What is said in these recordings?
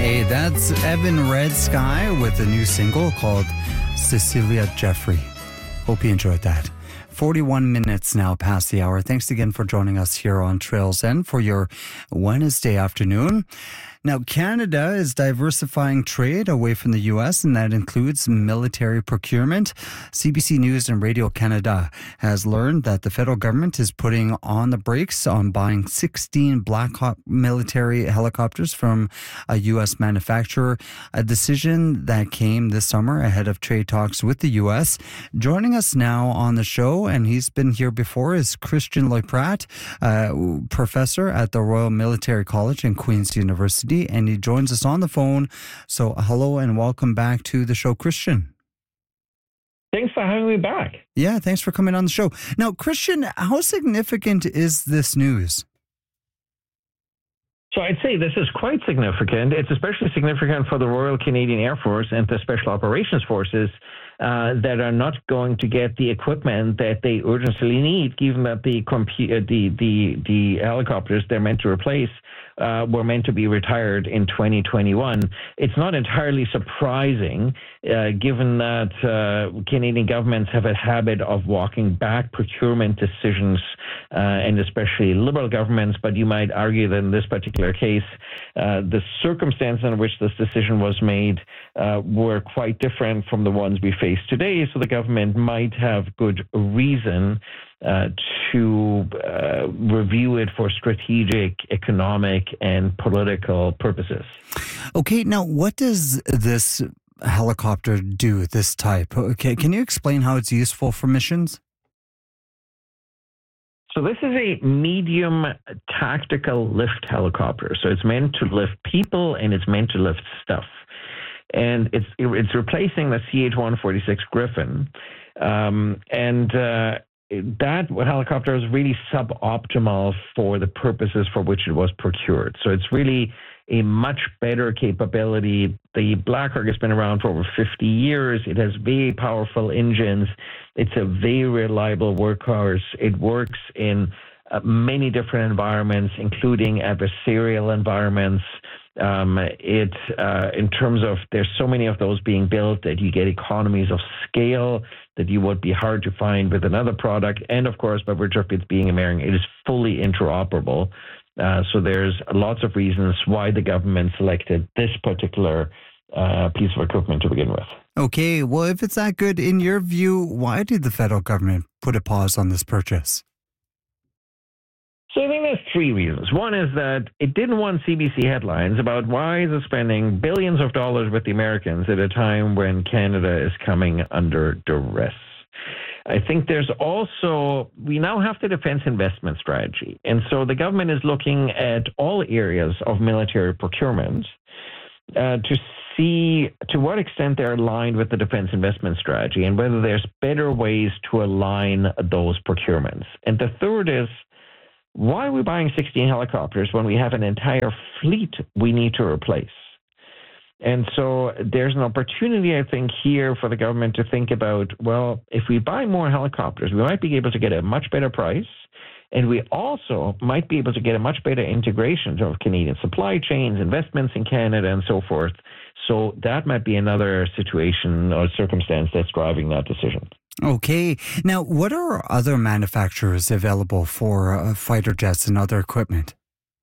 Hey, that's Evan Red Sky with a new single called Cecilia Jeffrey. Hope you enjoyed that. 41 minutes now past the hour. Thanks again for joining us here on Trails End for your Wednesday afternoon. Now, Canada is diversifying trade away from the U.S., and that includes military procurement. CBC News and Radio Canada has learned that the federal government is putting on the brakes on buying 16 Black Hawk military helicopters from a U.S. manufacturer, a decision that came this summer ahead of trade talks with the U.S. Joining us now on the show, and he's been here before, is Christian Loy-Pratt, professor at the Royal Military College in Queen's University. And he joins us on the phone. So hello and welcome back to the show, Christian. Thanks for having me back. Yeah, thanks for coming on the show. Now, Christian, how significant is this news? So I'd say this is quite significant. It's especially significant for the Royal Canadian Air Force and the Special Operations Forces that are not going to get the equipment that they urgently need, given that the helicopters they're meant to replace were meant to be retired in 2021. It's not entirely surprising, given that Canadian governments have a habit of walking back procurement decisions, and especially Liberal governments. But you might argue that in this particular case, the circumstances in which this decision was made were quite different from the ones we face today. So the government might have good reason to review it for strategic, economic, and political purposes. Okay, now what does this helicopter do, this type? Okay, can you explain how it's useful for missions? So this is a medium tactical lift helicopter. So it's meant to lift people and it's meant to lift stuff. And it's replacing the CH-146 Griffin. That helicopter is really suboptimal for the purposes for which it was procured. So it's really a much better capability. The Black Hawk has been around for over 50 years. It has very powerful engines. It's a very reliable workhorse. It works in many different environments, including adversarial environments. In terms of, there's so many of those being built that you get economies of scale that you would be hard to find with another product. And of course, by virtue of it being American, it is fully interoperable. So there's lots of reasons why the government selected this particular piece of equipment to begin with. Okay, well, if it's that good, in your view, why did the federal government put a pause on this purchase? So I think there's three reasons. One is that it didn't want CBC headlines about why is it spending billions of dollars with the Americans at a time when Canada is coming under duress. I think there's also, we now have the defense investment strategy. And so the government is looking at all areas of military procurement to see to what extent they're aligned with the defense investment strategy and whether there's better ways to align those procurements. And the third is, why are we buying 16 helicopters when we have an entire fleet we need to replace? And so there's an opportunity, I think, here for the government to think about, well, if we buy more helicopters, we might be able to get a much better price, and we also might be able to get a much better integration of Canadian supply chains, investments in Canada, and so forth. So that might be another situation or circumstance that's driving that decision. Okay. Now, what are other manufacturers available for fighter jets and other equipment?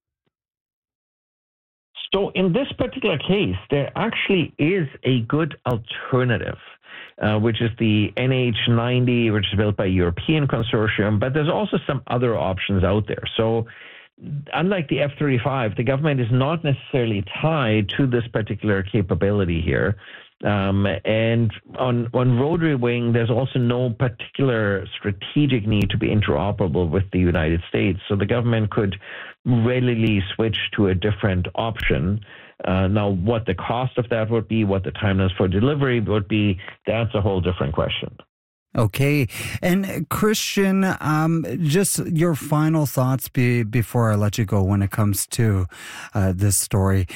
So in this particular case, there actually is a good alternative, which is the NH90, which is built by a European consortium, but there's also some other options out there. So unlike the F-35, the government is not necessarily tied to this particular capability here. And on rotary wing, there's also no particular strategic need to be interoperable with the United States. So the government could readily switch to a different option. Now, what the cost of that would be, what the timelines for delivery would be, that's a whole different question. Okay. And Christian, just your final thoughts before I let you go when it comes to this story.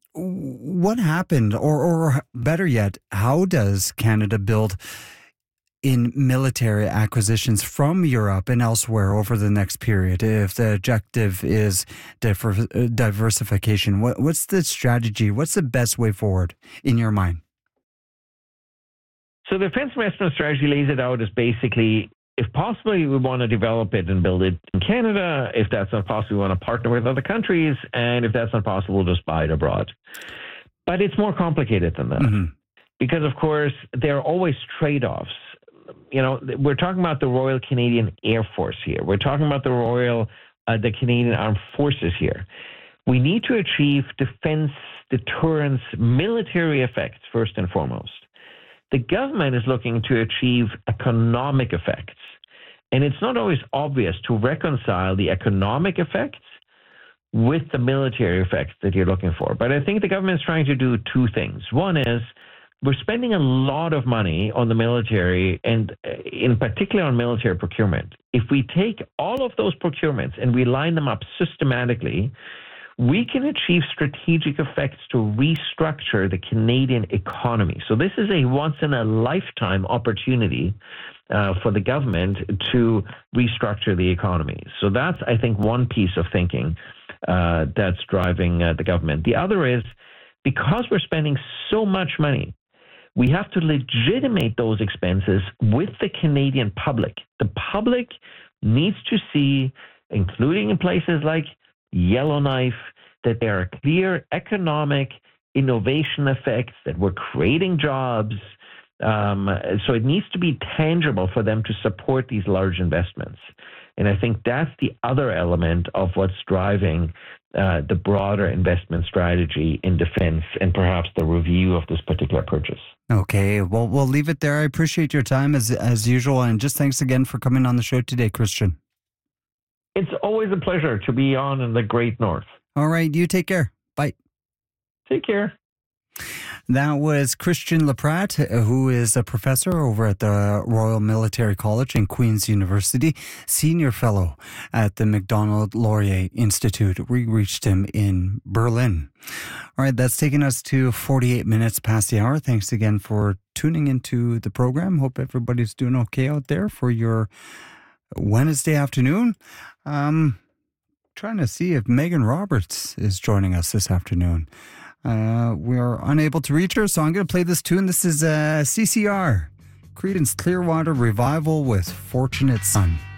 What happened, or better yet, how does Canada build in military acquisitions from Europe and elsewhere over the next period? If the objective is diversification, what's the strategy? What's the best way forward in your mind? So the defense investment strategy lays it out as basically, if possible, we want to develop it and build it in Canada. If that's not possible, we want to partner with other countries. And if that's not possible, we'll just buy it abroad. But it's more complicated than that. Because, of course, there are always trade-offs. You know, we're talking about the Royal Canadian Air Force here. We're talking about the Canadian Armed Forces here. We need to achieve defense, deterrence, military effects first and foremost. The government is looking to achieve economic effects. And it's not always obvious to reconcile the economic effects with the military effects that you're looking for. But I think the government is trying to do two things. One is we're spending a lot of money on the military, and in particular on military procurement. If we take all of those procurements and we line them up systematically, we can achieve strategic effects to restructure the Canadian economy. So this is a once-in-a-lifetime opportunity for the government to restructure the economy. So that's, I think, one piece of thinking that's driving the government. The other is, because we're spending so much money, we have to legitimate those expenses with the Canadian public. The public needs to see, including in places like Yellowknife, that there are clear economic innovation effects, that we're creating jobs. So it needs to be tangible for them to support these large investments. And I think that's the other element of what's driving the broader investment strategy in defense and perhaps the review of this particular purchase. Okay, well, we'll leave it there. I appreciate your time as usual. And just thanks again for coming on the show today, Christian. It's always a pleasure to be on in the Great North. All right, you take care. Bye. Take care. That was Christian Laprade, who is a professor over at the Royal Military College and Queen's University, senior fellow at the Macdonald-Laurier Institute. We reached him in Berlin. All right, that's taken us to 48 minutes past the hour. Thanks again for tuning into the program. Hope everybody's doing okay out there for your Wednesday afternoon. Trying to see if Megan Roberts is joining us this afternoon. We are unable to reach her, so I'm going to play this tune. This is CCR, Creedence Clearwater Revival with Fortunate Son.